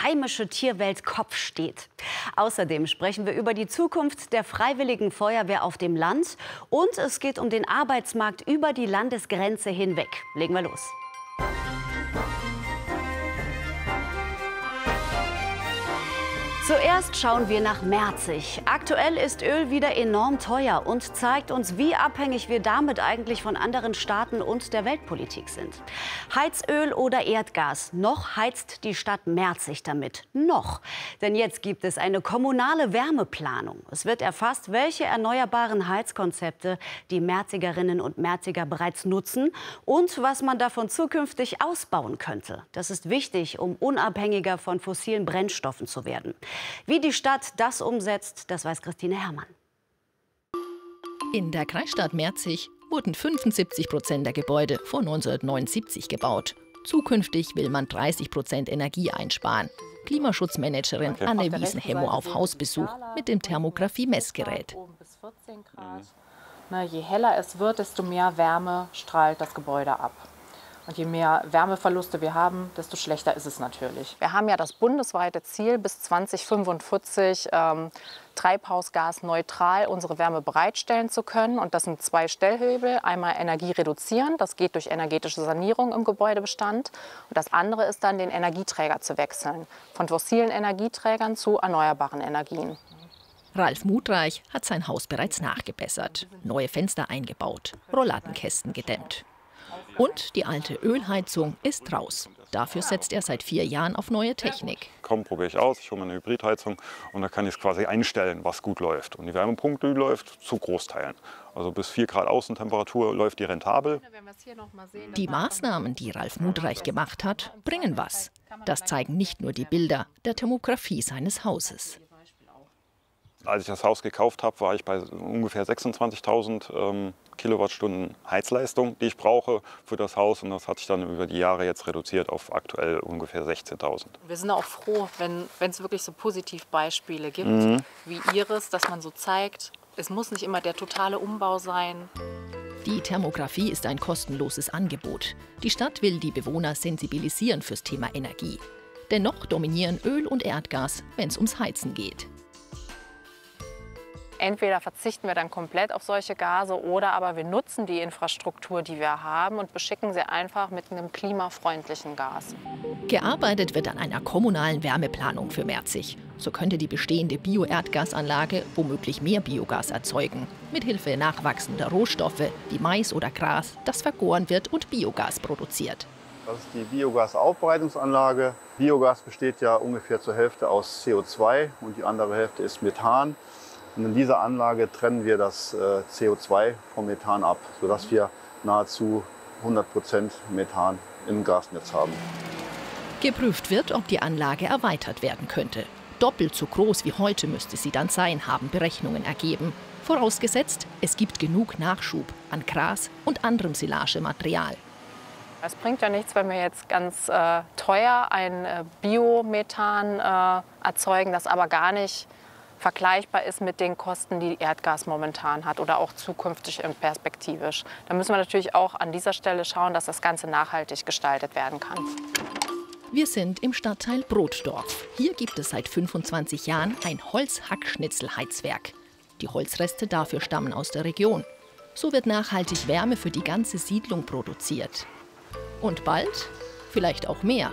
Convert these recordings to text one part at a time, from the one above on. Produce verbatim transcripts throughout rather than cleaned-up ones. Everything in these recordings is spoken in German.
heimische Tierwelt Kopf steht. Außerdem sprechen wir über die Zukunft der Freiwilligen Feuerwehr auf dem Land. Und es geht um den Arbeitsmarkt über die Landesgrenze hinweg. Legen wir los. Zuerst schauen wir nach Merzig. Aktuell ist Öl wieder enorm teuer und zeigt uns, wie abhängig wir damit eigentlich von anderen Staaten und der Weltpolitik sind. Heizöl oder Erdgas, noch heizt die Stadt Merzig damit. Noch. Denn jetzt gibt es eine kommunale Wärmeplanung. Es wird erfasst, welche erneuerbaren Heizkonzepte die Merzigerinnen und Merziger bereits nutzen und was man davon zukünftig ausbauen könnte. Das ist wichtig, um unabhängiger von fossilen Brennstoffen zu werden. Wie die Stadt das umsetzt, das weiß Christine Herrmann. In der Kreisstadt Merzig wurden fünfundsiebzig Prozent der Gebäude vor neunzehnhundertneunundsiebzig gebaut. Zukünftig will man dreißig Prozent Energie einsparen. Klimaschutzmanagerin okay. Anne Wiesenhemmo auf Hausbesuch mit dem Thermografie-Messgerät. Je heller es wird, desto mehr Wärme strahlt das Gebäude ab. Und je mehr Wärmeverluste wir haben, desto schlechter ist es natürlich. Wir haben ja das bundesweite Ziel, bis zweitausendfünfundvierzig ähm, treibhausgasneutral unsere Wärme bereitstellen zu können. Und das sind zwei Stellhebel. Einmal Energie reduzieren, das geht durch energetische Sanierung im Gebäudebestand. Und das andere ist dann, den Energieträger zu wechseln. Von fossilen Energieträgern zu erneuerbaren Energien. Ralf Mutreich hat sein Haus bereits nachgebessert. Neue Fenster eingebaut, Rollladenkästen gedämmt. Und die alte Ölheizung ist raus. Dafür setzt er seit vier Jahren auf neue Technik. Komm, probiere ich aus. Ich hole mir eine Hybridheizung und da kann ich es quasi einstellen, was gut läuft. Und die Wärmepumpe läuft zu Großteilen. Also bis vier Grad Außentemperatur läuft die rentabel. Die Maßnahmen, die Ralf Mutreich gemacht hat, bringen was. Das zeigen nicht nur die Bilder der Thermografie seines Hauses. Als ich das Haus gekauft habe, war ich bei ungefähr sechsundzwanzigtausend ähm, Kilowattstunden Heizleistung, die ich brauche für das Haus. Und das hat sich dann über die Jahre jetzt reduziert auf aktuell ungefähr sechzehntausend. Wir sind auch froh, wenn es wirklich so Positivbeispiele gibt, mhm. wie Ihres, dass man so zeigt, es muss nicht immer der totale Umbau sein. Die Thermografie ist ein kostenloses Angebot. Die Stadt will die Bewohner sensibilisieren fürs Thema Energie. Dennoch dominieren Öl und Erdgas, wenn es ums Heizen geht. Entweder verzichten wir dann komplett auf solche Gase oder aber wir nutzen die Infrastruktur, die wir haben und beschicken sie einfach mit einem klimafreundlichen Gas. Gearbeitet wird an einer kommunalen Wärmeplanung für Merzig. So könnte die bestehende Bio-Erdgasanlage womöglich mehr Biogas erzeugen. Mithilfe nachwachsender Rohstoffe wie Mais oder Gras, das vergoren wird und Biogas produziert. Das ist die Biogasaufbereitungsanlage. Biogas besteht ja ungefähr zur Hälfte aus C O zwei und die andere Hälfte ist Methan. Und in dieser Anlage trennen wir das äh, C O zwei vom Methan ab, sodass wir nahezu hundert Prozent Methan im Gasnetz haben. Geprüft wird, ob die Anlage erweitert werden könnte. Doppelt so groß wie heute müsste sie dann sein, haben Berechnungen ergeben. Vorausgesetzt, es gibt genug Nachschub an Gras und anderem Silagematerial. Es bringt ja nichts, wenn wir jetzt ganz äh, teuer ein äh, Biomethan äh, erzeugen, das aber gar nicht vergleichbar ist mit den Kosten, die Erdgas momentan hat oder auch zukünftig und perspektivisch. Da müssen wir natürlich auch an dieser Stelle schauen, dass das Ganze nachhaltig gestaltet werden kann. Wir sind im Stadtteil Brotdorf. Hier gibt es seit fünfundzwanzig Jahren ein Holzhackschnitzelheizwerk. Die Holzreste dafür stammen aus der Region. So wird nachhaltig Wärme für die ganze Siedlung produziert. Und bald vielleicht auch mehr.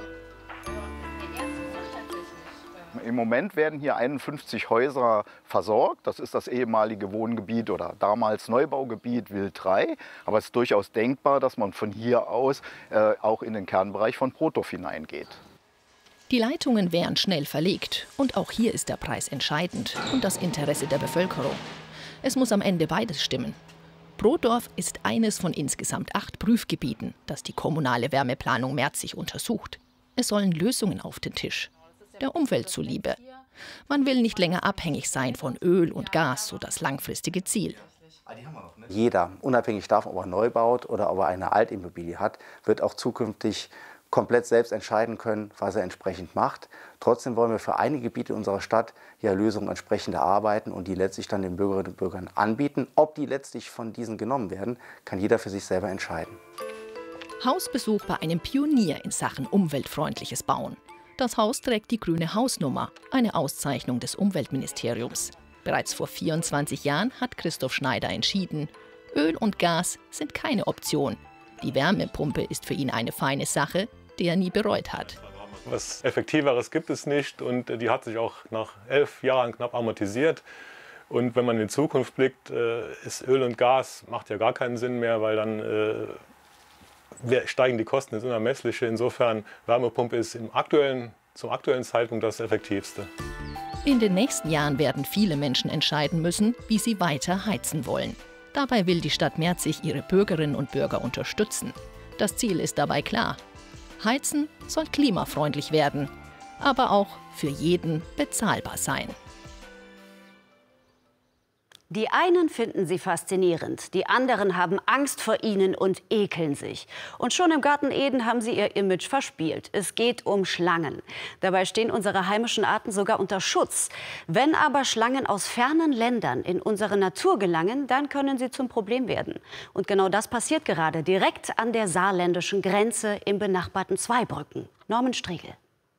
Im Moment werden hier einundfünfzig Häuser versorgt. Das ist das ehemalige Wohngebiet oder damals Neubaugebiet Wild drei. Aber es ist durchaus denkbar, dass man von hier aus äh, auch in den Kernbereich von Brotdorf hineingeht. Die Leitungen wären schnell verlegt. Und auch hier ist der Preis entscheidend und das Interesse der Bevölkerung. Es muss am Ende beides stimmen. Brotdorf ist eines von insgesamt acht Prüfgebieten, das die kommunale Wärmeplanung Merzig untersucht. Es sollen Lösungen auf den Tisch. Der Umwelt zuliebe. Man will nicht länger abhängig sein von Öl und Gas, so das langfristige Ziel. Jeder, unabhängig davon, ob er neu baut oder ob er eine Altimmobilie hat, wird auch zukünftig komplett selbst entscheiden können, was er entsprechend macht. Trotzdem wollen wir für einige Gebiete unserer Stadt ja Lösungen entsprechend erarbeiten und die letztlich dann den Bürgerinnen und Bürgern anbieten. Ob die letztlich von diesen genommen werden, kann jeder für sich selber entscheiden. Hausbesuch bei einem Pionier in Sachen umweltfreundliches Bauen. Das Haus trägt die grüne Hausnummer, eine Auszeichnung des Umweltministeriums. Bereits vor vierundzwanzig Jahren hat Christoph Schneider entschieden, Öl und Gas sind keine Option. Die Wärmepumpe ist für ihn eine feine Sache, die er nie bereut hat. Was Effektiveres gibt es nicht und die hat sich auch nach elf Jahren knapp amortisiert. Und wenn man in die Zukunft blickt, ist Öl und Gas, macht ja gar keinen Sinn mehr, weil dann äh, steigen die Kosten ins Unermessliche. Insofern, Wärmepumpe ist im aktuellen, zum aktuellen Zeitpunkt das Effektivste. In den nächsten Jahren werden viele Menschen entscheiden müssen, wie sie weiter heizen wollen. Dabei will die Stadt Merzig ihre Bürgerinnen und Bürger unterstützen. Das Ziel ist dabei klar. Heizen soll klimafreundlich werden, aber auch für jeden bezahlbar sein. Die einen finden sie faszinierend, die anderen haben Angst vor ihnen und ekeln sich. Und schon im Garten Eden haben sie ihr Image verspielt. Es geht um Schlangen. Dabei stehen unsere heimischen Arten sogar unter Schutz. Wenn aber Schlangen aus fernen Ländern in unsere Natur gelangen, dann können sie zum Problem werden. Und genau das passiert gerade direkt an der saarländischen Grenze im benachbarten Zweibrücken. Norman Striegel.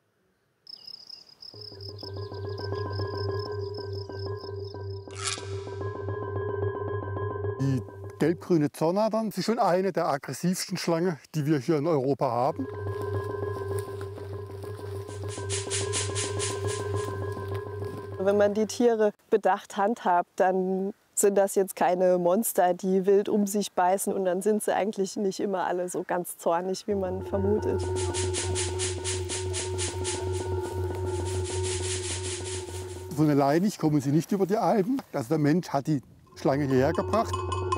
Die gelb-grüne Zornadern ist schon eine der aggressivsten Schlangen, die wir hier in Europa haben. Wenn man die Tiere bedacht handhabt, dann sind das jetzt keine Monster, die wild um sich beißen. Und dann sind sie eigentlich nicht immer alle so ganz zornig, wie man vermutet. Von alleinig kommen sie nicht über die Alpen. Also der Mensch hat die Schlange hierher gebracht.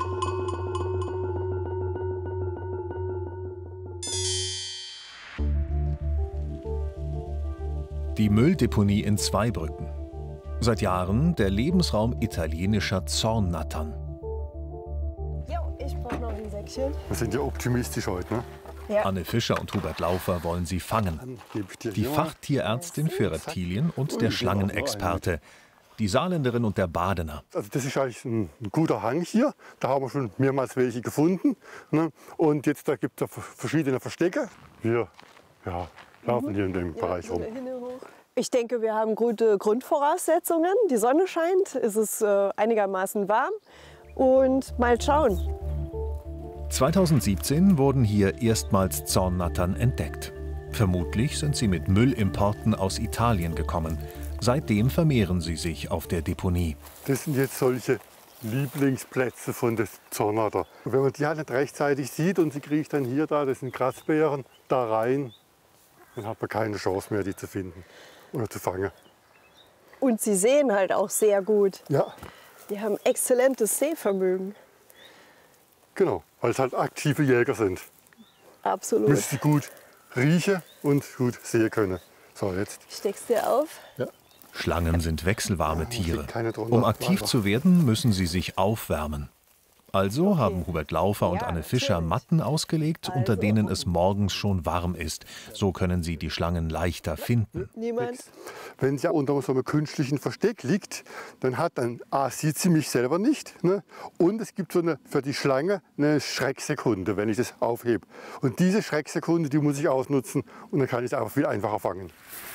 Die Mülldeponie in Zweibrücken. Seit Jahren der Lebensraum italienischer Zornnattern. Jo, ich brauche noch ein Säckchen. Wir sind ja optimistisch heute, ne? Ja. Anne Fischer und Hubert Laufer wollen sie fangen. Die Fachtierärztin für Reptilien und der Schlangenexperte. Die Saarländerin und der Badener. Also das ist eigentlich ein, ein guter Hang hier. Da haben wir schon mehrmals welche gefunden. Ne? Und jetzt da gibt es verschiedene Verstecke. Wir ja, laufen hier in dem ja, Bereich rum. Ich denke, wir haben gute Grundvoraussetzungen. Die Sonne scheint, es ist äh, einigermaßen warm. Und mal schauen. zweitausendsiebzehn wurden hier erstmals Zornnattern entdeckt. Vermutlich sind sie mit Müllimporten aus Italien gekommen. Seitdem vermehren sie sich auf der Deponie. Das sind jetzt solche Lieblingsplätze von der Zornatter. Wenn man die halt nicht rechtzeitig sieht und sie kriecht dann hier, da, das sind Grasbären, da rein, dann hat man keine Chance mehr, die zu finden oder zu fangen. Und sie sehen halt auch sehr gut. Ja. Die haben exzellentes Sehvermögen. Genau, weil es halt aktive Jäger sind. Absolut. Müssen sie gut riechen und gut sehen können. So, jetzt. Steckst dir auf? Ja. Schlangen sind wechselwarme Tiere. Um aktiv zu werden, müssen sie sich aufwärmen. Also okay. haben Hubert Laufer und ja, Anne Fischer natürlich. Matten ausgelegt, also. unter denen es morgens schon warm ist. So können sie die Schlangen leichter finden. Niemand. Wenn sie unter so einem künstlichen Versteck liegt, dann hat dann A, sieht sie mich selber nicht, ne? Und es gibt so eine, für die Schlange eine Schrecksekunde, wenn ich das aufhebe. Und diese Schrecksekunde, die muss ich ausnutzen und dann kann ich es einfach viel einfacher fangen.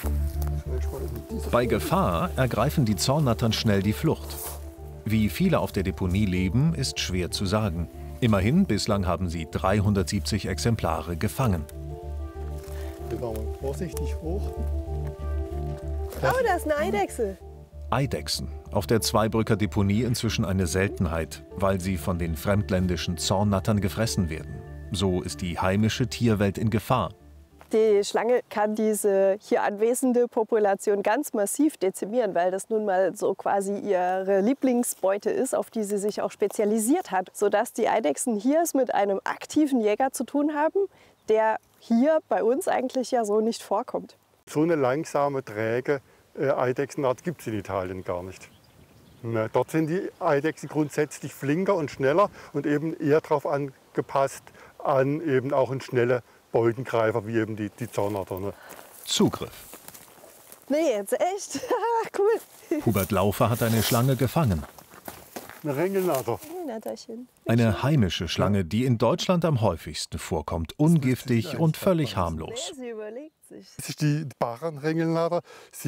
Bei Gefahr ergreifen die Zornnattern schnell die Flucht. Wie viele auf der Deponie leben, ist schwer zu sagen. Immerhin, bislang haben sie dreihundertsiebzig Exemplare gefangen. Wir machen vorsichtig hoch. Oh, da ist eine Eidechse. Eidechsen. Auf der Zweibrücker Deponie inzwischen eine Seltenheit, weil sie von den fremdländischen Zornnattern gefressen werden. So ist die heimische Tierwelt in Gefahr. Die Schlange kann diese hier anwesende Population ganz massiv dezimieren, weil das nun mal so quasi ihre Lieblingsbeute ist, auf die sie sich auch spezialisiert hat. Sodass die Eidechsen hier es mit einem aktiven Jäger zu tun haben, der hier bei uns eigentlich ja so nicht vorkommt. So eine langsame, träge äh, Eidechsenart gibt es in Italien gar nicht. Na, dort sind die Eidechsen grundsätzlich flinker und schneller und eben eher darauf angepasst, an eben auch einen schnellen Beutengreifer wie eben die, die Zornatter. Ne? Zugriff. Nee, jetzt echt? Cool. Hubert Laufer hat eine Schlange gefangen. Eine Ringelnatter. Eine heimische Schlange, die in Deutschland am häufigsten vorkommt. Ungiftig und völlig harmlos. sich? Das ist die Barrenringelnatter. Sie